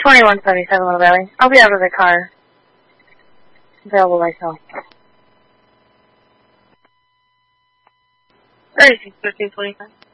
2177 Little Valley. I'll be out of the car. Available myself. 36 1325.